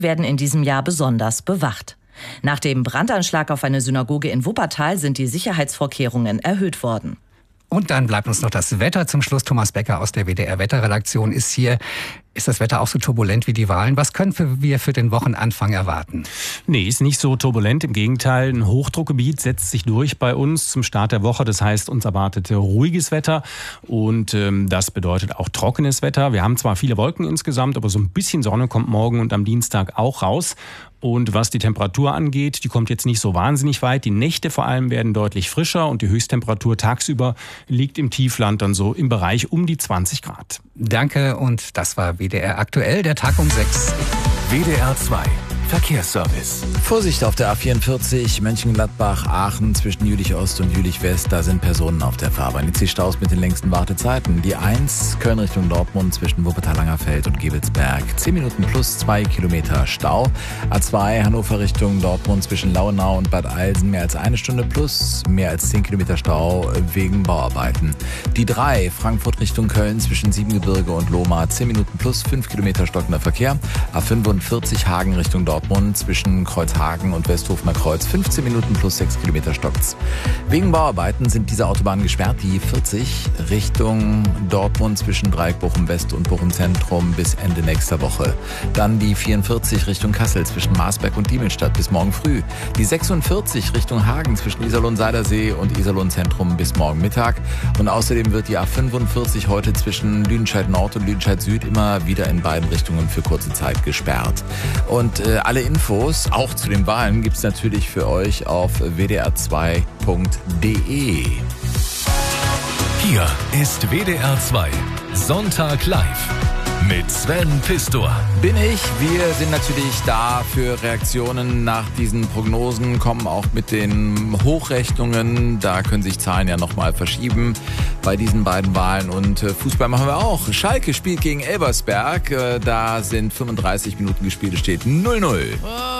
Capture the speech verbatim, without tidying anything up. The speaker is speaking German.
werden in diesem Jahr besonders bewacht. Nach dem Brandanschlag auf eine Synagoge in Wuppertal sind die Sicherheitsvorkehrungen erhöht worden. Und dann bleibt uns noch das Wetter zum Schluss. Thomas Becker aus der W D R-Wetterredaktion ist hier. Ist das Wetter auch so turbulent wie die Wahlen? Was können wir für den Wochenanfang erwarten? Nee, ist nicht so turbulent. Im Gegenteil, ein Hochdruckgebiet setzt sich durch bei uns zum Start der Woche. Das heißt, uns erwartet ruhiges Wetter und ähm, das bedeutet auch trockenes Wetter. Wir haben zwar viele Wolken insgesamt, aber so ein bisschen Sonne kommt morgen und am Dienstag auch raus. Und was die Temperatur angeht, die kommt jetzt nicht so wahnsinnig weit. Die Nächte vor allem werden deutlich frischer und die Höchsttemperatur tagsüber liegt im Tiefland dann so im Bereich um die zwanzig Grad. Danke und das war W D R aktuell, der Tag um sechs. W D R zwei Verkehrsservice. Vorsicht auf der A vierundvierzig Mönchengladbach-Aachen zwischen Jülich-Ost und Jülich-West. Da sind Personen auf der Fahrbahn. Jetzt die Staus mit den längsten Wartezeiten. Die eins Köln Richtung Dortmund zwischen Wuppertal-Langerfeld und Gebelsberg. zehn Minuten plus zwei Kilometer Stau. A zwei Hannover Richtung Dortmund zwischen Lauenau und Bad Eilsen. Mehr als eine Stunde plus mehr als zehn Kilometer Stau wegen Bauarbeiten. Die drei Frankfurt Richtung Köln zwischen Siebengebirge und Lohmar. zehn Minuten plus fünf Kilometer stockender Verkehr. A fünfundvierzig Hagen Richtung Dortmund. Zwischen Kreuzhagen und Westhofener Kreuz fünfzehn Minuten plus sechs Kilometer stockt's. Wegen Bauarbeiten sind diese Autobahnen gesperrt. Die vierzig Richtung Dortmund zwischen Dreieck Bochum West und Bochum Zentrum bis Ende nächster Woche. Dann die vierundvierzig Richtung Kassel zwischen Marsberg und Diemelstadt bis morgen früh. Die sechsundvierzig Richtung Hagen zwischen Iserlohn-Seidersee und Iserlohn Zentrum bis morgen Mittag. Und außerdem wird die A fünfundvierzig heute zwischen Lüdenscheid Nord und Lüdenscheid Süd immer wieder in beiden Richtungen für kurze Zeit gesperrt. Und äh, alle Infos, auch zu den Wahlen, gibt es natürlich für euch auf w d r zwei punkt d e. Hier ist W D R zwei Sonntag live mit Sven Pistor. Bin ich. Wir sind natürlich da für Reaktionen nach diesen Prognosen, kommen auch mit den Hochrechnungen. Da können sich Zahlen ja nochmal verschieben bei diesen beiden Wahlen. Und Fußball machen wir auch. Schalke spielt gegen Elversberg. Da sind fünfunddreißig Minuten gespielt, es steht null null.